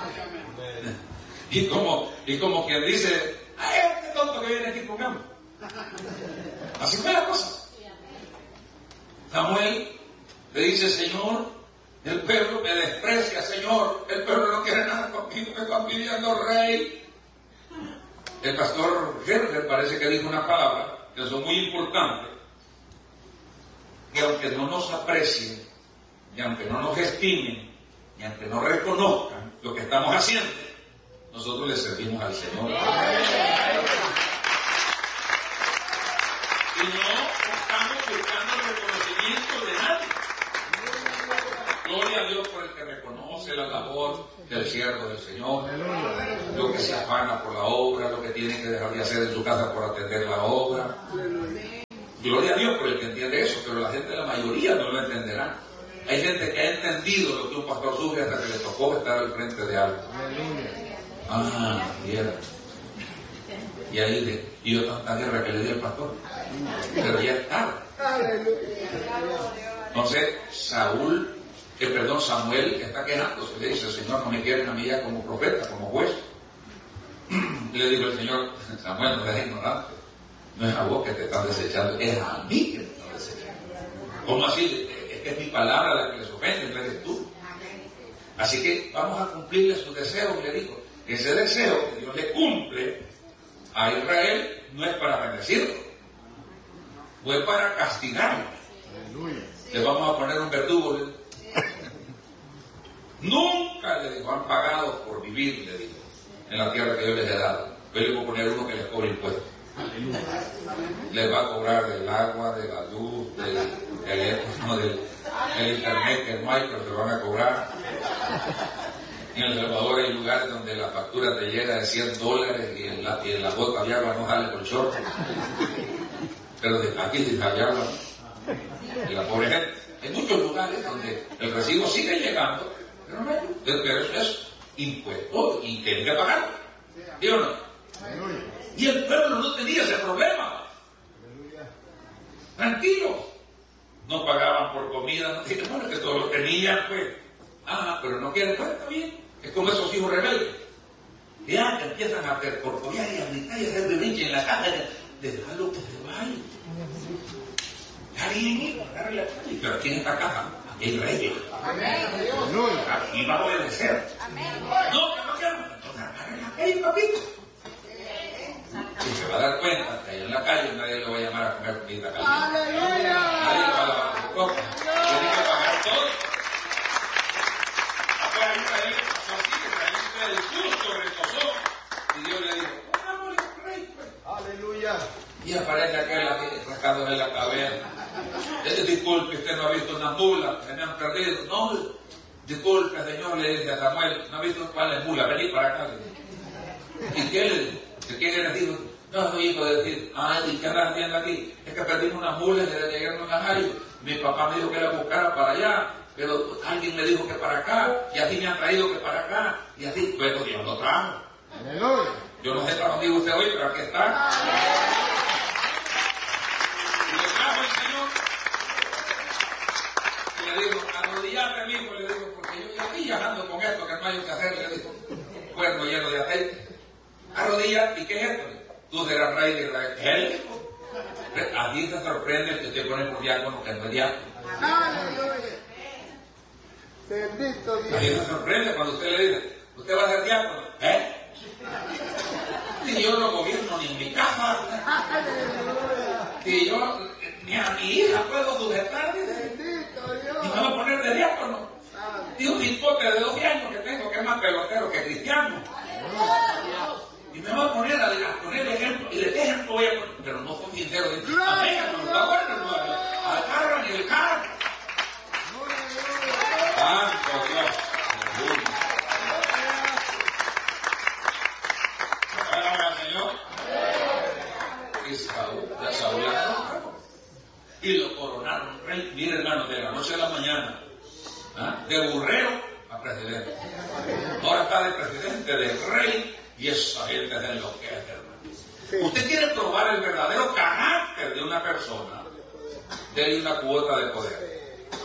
Y como quien dice, ¡ay, este tonto que viene aquí con campo! Así fue la cosa. Samuel le dice, Señor, el pueblo me desprecia, Señor, el pueblo no quiere nada conmigo, me están pidiendo rey. El pastor Gerber parece que dijo una palabra que son muy importantes, que aunque no nos aprecien, y aunque no nos estimen, y aunque no reconozcan lo que estamos haciendo, nosotros le servimos al Señor. Y no estamos buscando el reconocimiento de nadie. Gloria a Dios por el que reconoce la labor del siervo del Señor, lo que se afana por la obra, lo que tiene que dejar de hacer en su casa por atender la obra. Gloria a Dios por el que entiende eso, pero la gente, la mayoría no lo entenderá. Hay gente que ha entendido lo que un pastor sufre hasta que le tocó estar al frente de algo. Ah, bien. Y ahí dice, y yo tanta guerra que le di al pastor. Pero ya es tarde. Entonces, Samuel está quejándose. Le dice, el Señor no me quiere a mí ya como profeta, como juez. Le digo el Señor, Samuel, no seas ignorante. No es a vos que te están desechando, es a mí que te están desechando. ¿Cómo así? Es que es mi palabra la que les ofende, no eres tú. Así que vamos a cumplirle su deseo, le digo. Ese deseo que Dios le cumple a Israel no es para bendecirlo, fue para castigarlo. Le vamos a poner un verdugo. Nunca le digo, han pagado por vivir, le digo, en la tierra que yo les he dado. Yo le voy a poner uno que les cobre impuestos. Les va a cobrar del agua, de la luz, del teléfono, del internet que no hay, pero se van a cobrar. En El Salvador hay lugares donde la factura te llega de $100 y en la gota de agua no sale por short. Pero aquí sí sale agua. Y la pobre gente. Hay muchos lugares donde el recibo sigue llegando, pero no hay luz. Pero eso es impuesto y tienen que pagarlo. ¿Sí o no? Y el pueblo no tenía ese problema. Tranquilos. No pagaban por comida, no dijeron, bueno, que todos lo tenían, pues. Pero no quieren, pues está bien. Es como esos hijos rebeldes. Ya que empiezan a hacer porcorear y a gritar y a hacer berrinche en la calle. Déjalo que se vaya. Alguien agarre la calle. Pero aquí en esta casa hay reyes. Aquí va a obedecer. No, que no quiero. Entonces agarre la calle, papito. Y se va a dar cuenta que ahí en la calle nadie le va a llamar a comer comida caliente. Nadie le va a lavar su copa. Tiene que pagar todo. Afuera Israel pasó así, que el justo rechazó. Y Dios le dijo, vámonos, rey, pues. Aleluya. Y aparece aquel rascándole la cabeza. Disculpe, usted no ha visto una mula, se me han perdido. No, disculpe, señor, le dice a Samuel, no ha visto cuál es mula, vení para acá. ¿Y qué le dijo? ¿Quién le dijo? No, soy hijo de decir, ¿y qué andas haciendo aquí? Es que perdimos unas mulas y le llegaron a Najario. Mi papá me dijo que la buscara para allá, pero alguien me dijo que para acá, y así me han traído que para acá, y así, pues Dios lo trajo. Aleluya. Yo no sé para dónde iba usted hoy, pero aquí está. Y le trajo el Señor. Y le digo, arrodillate mismo, le digo, porque yo aquí viajando con esto que no hay que hacer, le digo, cuerno lleno de aceite. Arrodillate, ¿y qué es esto? Tú serás rey de Israel. Él dijo. Aquí se sorprende el que usted pone por diácono que no es diácono. Aleluya. Bendito Dios. Aquí se sorprende cuando usted le dice, usted va a ser diácono. Y yo no gobierno ni en mi casa. Y yo ni a mi hija puedo sujetar. Bendito Dios. Y me voy a poner de diácono. Y un hipote de 12 años que tengo, que es más pelotero que cristiano. Y me voy a poner a poner ejemplo. Y de qué ejemplo voy a poner. Pero no son sinceros. Amén, no está bueno. Agarran el carro. Santo Dios. Señor. Y Saúl y lo coronaron rey. Mire, hermano, de la noche a la mañana, de burrero a presidente. Ahora está de presidente, de rey, y esa gente se enloquece, hermano. Usted quiere probar el verdadero carácter de una persona, déle una cuota de poder.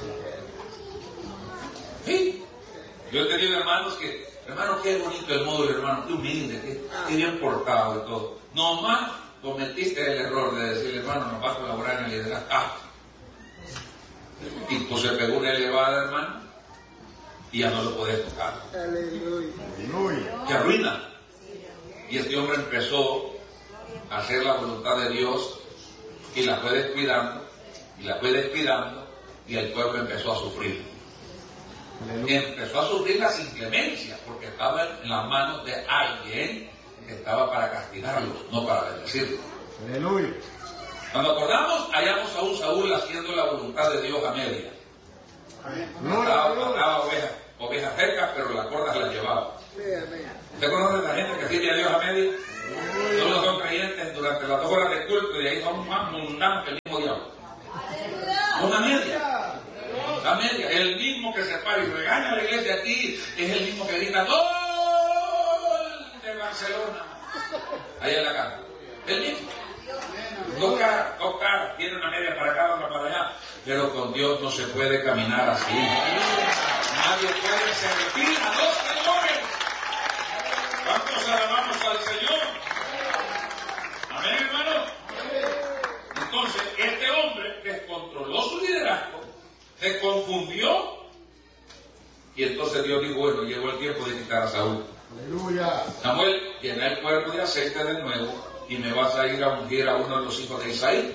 ¿Sí? Yo he tenido hermanos que, hermano, qué bonito el modo, hermano, qué humilde, qué bien portado y todo. Nomás cometiste el error de decirle, hermano, nos vas a colaborar en el liderazgo. Y pues se pegó una elevada, hermano, y ya no lo podés tocar. Aleluya. Que arruina. Y este hombre empezó a hacer la voluntad de Dios y la fue descuidando, y el pueblo empezó a sufrir. Empezó a sufrir las inclemencias porque estaba en las manos de alguien que estaba para castigarlos, no para bendecirlos. Aleluya. Cuando acordamos, hallamos a un Saúl haciendo la voluntad de Dios a media. Mataba ovejas secas, pero las cordas las llevaba. ¿Usted conoce a la gente que sirve a Dios a media? Solo son creyentes durante las 2 horas de culto y ahí son más mundanos que el mismo diablo. Una media. La media. El mismo que se para y regaña a la iglesia aquí es el mismo que grita ¡Gol de Barcelona! Ahí en la casa. El mismo. Dos caras, tiene una media para acá, otra para allá. Pero con Dios no se puede caminar así. Nadie puede servir a dos señores. ¿Cuántos alabamos al Señor? Amén, hermano. Entonces, este hombre descontroló su liderazgo, se confundió, y entonces Dios dijo, bueno, llegó el tiempo de quitar a Saúl. Aleluya. Samuel, llena el cuerpo de aceite de nuevo, y me vas a ir a ungir a uno de los hijos de Isaí.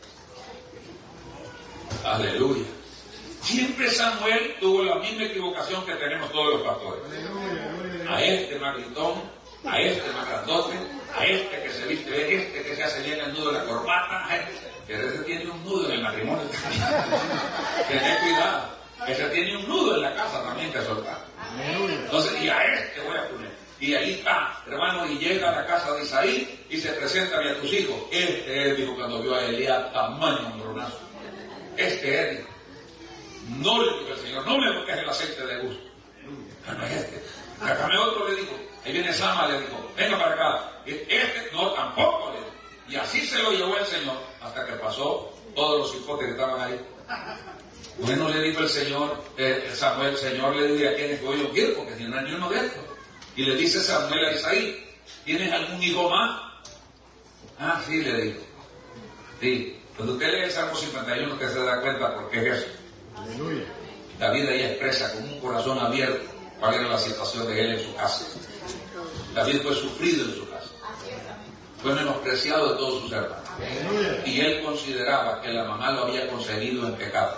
Aleluya. Siempre Samuel tuvo la misma equivocación que tenemos todos los pastores. A este más gritón, a este más grandote, a este que se viste bien, este que se hace bien el nudo de la corbata, que ese tiene un nudo en el matrimonio también. Tened cuidado, ese tiene un nudo en la casa también que soltar. Entonces, y a este voy a poner. Y ahí está, hermano, y llega a la casa de Isaí y se presenta a tus hijos. Este es, dijo cuando vio a Elías, tamaño hombronazo. Este es, no le dijo el Señor, no me toques el aceite de gusto. No es este. Acá otro le dijo, ahí viene Sama, le dijo, venga para acá. Este no, tampoco le dijo. Y así se lo llevó el Señor hasta que pasó todos los hipotes que estaban ahí. Bueno, le dijo el Señor, Samuel, el Señor le dijo a quienes voy a ungir, porque si no hay ni uno de estos. Y le dice Samuel a Isaí, ¿tienes algún hijo más? Ah, sí, le dijo. Sí. Cuando usted lee el Salmo 51, usted se da cuenta por qué es eso. Aleluya. David ahí expresa con un corazón abierto cuál era la situación de él en su casa. David fue sufrido en su casa. Fue menospreciado de todos sus hermanos. Y él consideraba que la mamá lo había concebido en pecado.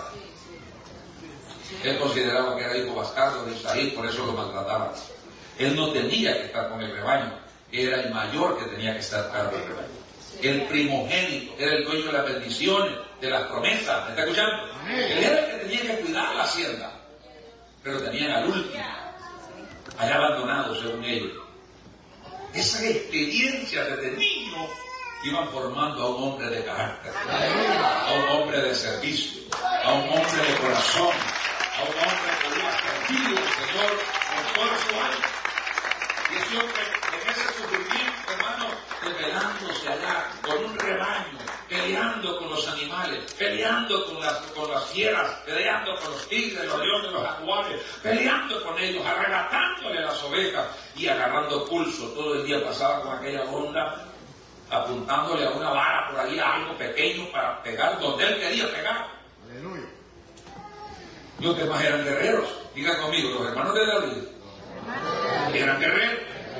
Él consideraba que era hijo bastardo de Isaí, por eso lo maltrataba. Él no tenía que estar con el rebaño, era el mayor que tenía que estar cargo del rebaño. El primogénito era el dueño de las bendiciones, de las promesas. ¿Me está escuchando? Él era el que tenía que cuidar la hacienda, pero tenían al último, allá abandonado según ellos. Esas experiencias desde niño iban formando a un hombre de carácter, a un hombre de servicio, a un hombre de corazón, a un hombre que iba servido al Señor con todo su alma. Y ese hombre, en ese sufrimiento, hermano, rebelándose allá con un rebaño, peleando con los animales, peleando con las fieras, peleando con los tigres, los leones, los jaguares, peleando con ellos, arrebatándole las ovejas y agarrando pulso. Todo el día pasaba con aquella onda, apuntándole a una vara por ahí, a algo pequeño para pegar donde él quería pegar. Aleluya. Los demás eran guerreros. Digan conmigo, los hermanos de David eran guerreros.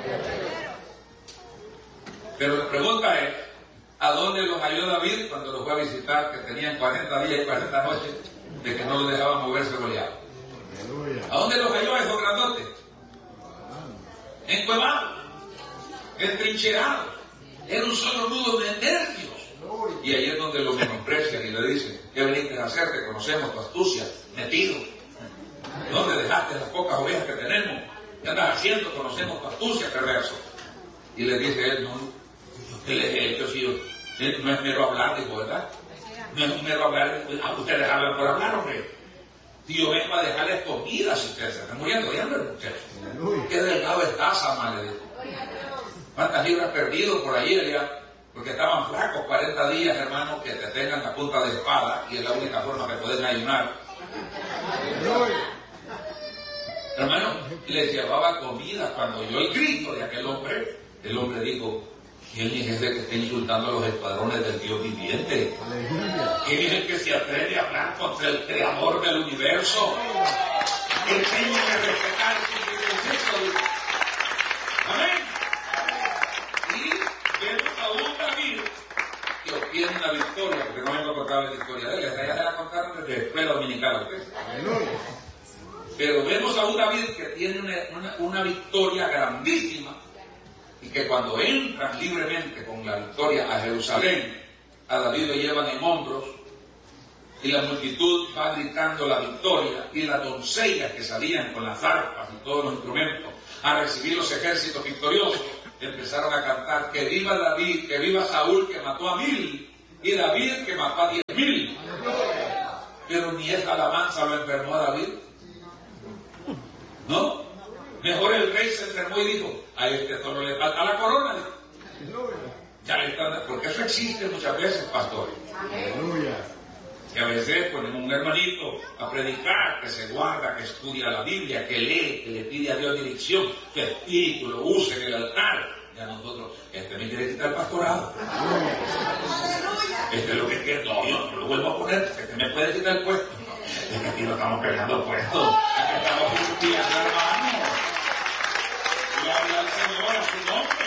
Pero la pregunta es, ¿a dónde los halló David cuando los fue a visitar, que tenían 40 días y 40 noches de que no lo dejaban moverse Goliat? ¿A dónde los halló esos grandotes? Encuevados, entrincherados, era un solo nudo de nervios. Y ahí es donde lo menosprecian y le dicen, ¿qué veniste a hacer? Te conocemos tu astucia, metido. ¿Dónde dejaste las pocas ovejas que tenemos? ¿Qué andas haciendo? Conocemos tu astucia, perverso. Y le dice él, no, ¿qué les he hecho? No es mero hablar, dijo, ¿verdad? No es mero hablar, ustedes hablan por hablar, hombre. Si yo vengo a dejarles comida, si ustedes se están muriendo de hambre, muchachos. Qué delgado está, Sama, le dijo. ¿Cuántas libras perdido por allí, allá? Porque estaban flacos 40 días, hermano, que te tengan la punta de espada, y es la única forma que pueden ayunar. Hermano, les llevaba comida. Cuando oyó el grito de aquel hombre, el hombre dijo, ¿quién es ese que está insultando a los escuadrones del Dios viviente? ¿Quién es el que se atreve a hablar contra el creador del universo? Que tengo que respetar su proceso. Amén. Y vemos a un David que obtiene una victoria, porque no vengo a contar la historia de él, ya se la contaron desde la escuela dominical. Pero vemos a un David que tiene una victoria grandísima, y que cuando entran libremente con la victoria a Jerusalén, a David lo llevan en hombros, y la multitud va gritando la victoria, y las doncellas que salían con las arpas y todos los instrumentos a recibir los ejércitos victoriosos, empezaron a cantar, que viva David, que viva Saúl que mató a 1000, y David que mató a 10,000. Pero ni esa alabanza lo enfermó a David. ¿No? Mejor el rey se enfermó y dijo, a este solo le falta la corona. Ya le están, porque eso existe muchas veces, pastores. Aleluya. Que a veces ponemos un hermanito a predicar, que se guarda, que estudia la Biblia, que lee, que le pide a Dios dirección, que el Espíritu lo use en el altar. Ya nosotros, me quiere quitar el pastorado. Es lo que quiere. No, yo no lo vuelvo a poner, me puede quitar el puesto. Es que aquí no estamos peleando puestos, aquí estamos cristianos, hermanos. Gloria al Señor, a su nombre.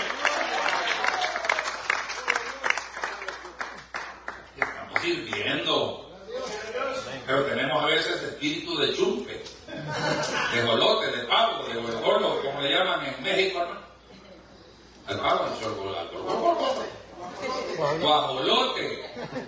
Estamos sirviendo. Pero tenemos a veces espíritu de chumpe, de jolote, de pavo, de huevolo, como le llaman en México, ¿no? Al pavo, al guajolote.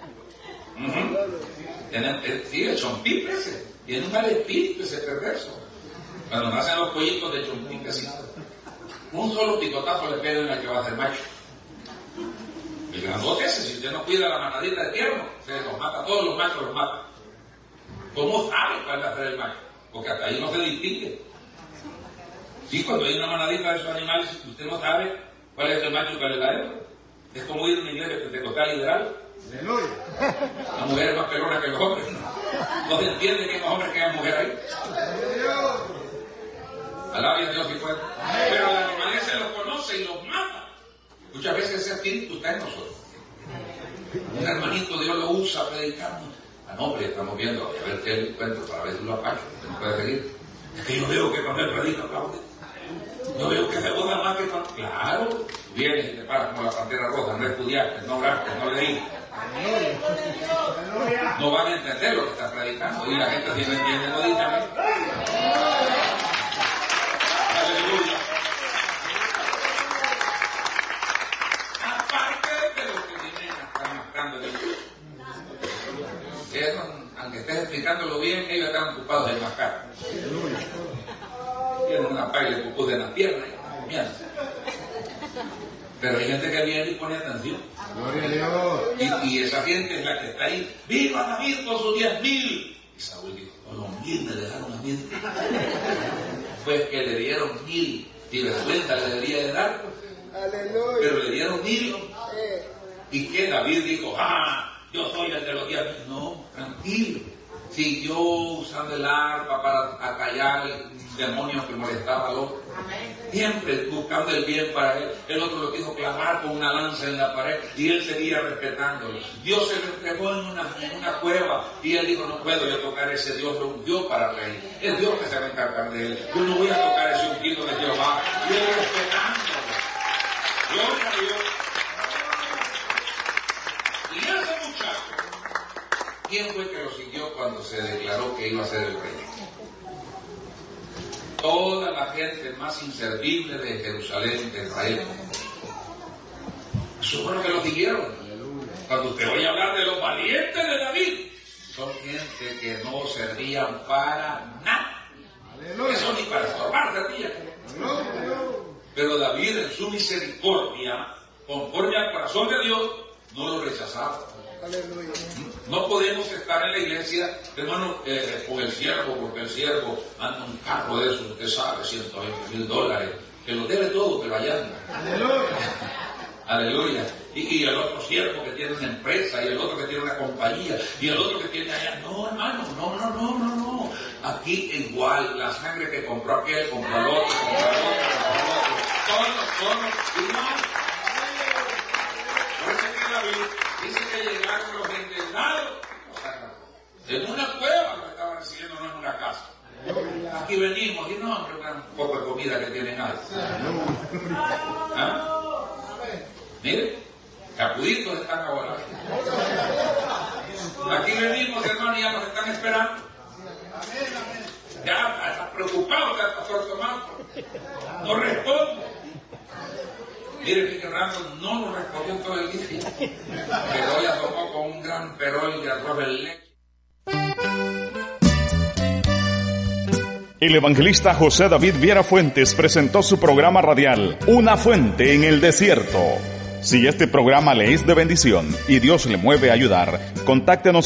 Sí, el chompín ese. Tiene un mal espíritu ese perverso. Cuando nacen los pollitos de chompín, que sí, un solo picotazo le pega en la que va a ser macho. El grandote ese, si usted no cuida la manadita de tierno, se los mata, todos los machos los mata. ¿Cómo sabe cuál va a ser el macho? Porque hasta ahí no se distingue. Sí, cuando hay una manadita de esos animales, usted no sabe cuál es el macho y cuál es la hembra. Es como ir a una iglesia pentecostal liberal. La mujer es más pelona que los hombres. No se entiende que hay más hombres que hay mujeres ahí. Alabe a Dios si puede. Pero la naturaleza los conoce y los mata. Muchas veces ese espíritu está en nosotros. Un hermanito Dios lo usa predicando. No, pero estamos viendo, a ver qué le encuentro para ver si lo apacho. ¿Usted no puede seguir? Es que yo veo que cuando él predica aplaude. Yo veo que se goza más que cuando... Claro, viene y te para como la pantera roja, no estudiaste, no oraste, no leíste. No van a entender lo que está predicando. Y la gente si no entiende, no dice amén. Aleluya. Aparte de que los que vienen están matando de Dios. Aunque estés explicándolo bien, ellos están ocupados en mascar. Tienen una paila de pupú de la pierna y comienzan. Pero hay gente que viene y pone atención. Gloria a Dios. Y esa gente es la que está ahí. ¡Viva David con sus 10,000! Y Saúl dijo, los 1,000 me dejaron a mí. Pues que le dieron 1,000. Y vergüenza le debería de dar. Aleluya. Pero le dieron 1,000. Y que David dijo, yo soy el de los 10,000. No, tranquilo. Siguió usando el arpa para acallar el demonio que molestaba al otro. Siempre buscando el bien para él. El otro lo quiso clavar con una lanza en la pared y él seguía respetándolo. Dios se lo entregó en una cueva y él dijo, no puedo yo tocar ese Dios, lo ungió para rey. Es Dios que se va a encargar de él. Yo no voy a tocar ese ungido de Jehová. Y él respetándolo. Gloria a Dios. Y ese muchacho, ¿quién fue que lo siguió cuando se declaró que iba a ser el rey? Toda la gente más inservible de Jerusalén, de Israel. Eso fue lo que lo siguieron. Cuando usted oye hablar de los valientes de David, son gente que no servían para nada. Eso ni para estorbar servían. Pero David en su misericordia, conforme al corazón de Dios, no lo rechazaba. Aleluya. No podemos estar en la iglesia, hermano, con el siervo, porque el siervo anda un carro de esos, usted sabe, $120,000, que lo debe todo, pero allá anda. Aleluya. Aleluya. Y el otro siervo que tiene una empresa, y el otro que tiene una compañía, y el otro que tiene allá. No, hermano, no. Aquí igual, la sangre que compró aquel, compró el otro, todos igual. Por eso que David dice que llegaron los endeudados, en una cueva lo estaban recibiendo, no en una casa. Aquí venimos y no, hombre, un poco de comida que tienen ahí. Mire, capuditos están ahora. Aquí venimos, hermano, y ya nos están esperando. Ya está preocupado que el pastor Tomás no responde. Mire, que Randall no nos respondió todo el día. Pero ya tomó con un gran perol de arroz en leche. El evangelista José David Viera Fuentes presentó su programa radial, Una Fuente en el Desierto. Si este programa le es de bendición y Dios le mueve a ayudar, contáctenos